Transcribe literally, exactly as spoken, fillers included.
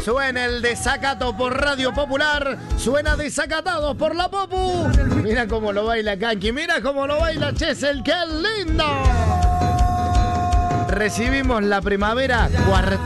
Suena el desacato por Radio Popular. Suena Desacatados por la Popu. Mira cómo lo baila Kanki. Mira cómo lo baila Chesel. ¡Qué lindo! Recibimos la primavera cuarta.